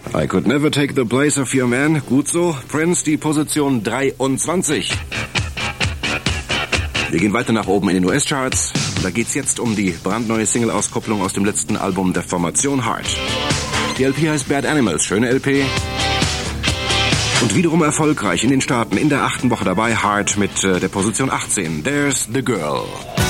I Could Never Take the Place of Your Man. Gut so. Prince, die Position 23. Wir gehen weiter nach oben in den US-Charts. Da geht's jetzt um die brandneue Single-Auskopplung aus dem letzten Album der Formation Heart. Die LP heißt Bad Animals. Schöne LP. Und wiederum erfolgreich in den Staaten in der 8. Woche dabei. Heart mit der Position 18. There's the Girl.